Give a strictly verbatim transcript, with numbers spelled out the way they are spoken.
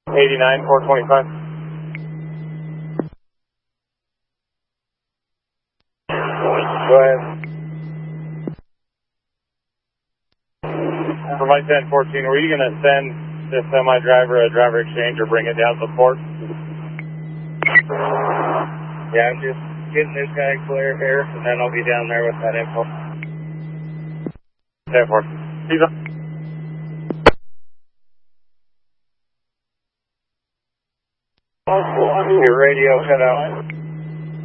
eighty-nine, four twenty-five. Go ahead. For my ten fourteen, were you going to send this semi driver a driver exchange or bring it down to the port? Yeah, I'm just getting this guy clear here, and then I'll be down there with that info. ten fourteen. He's on. Your radio cut out.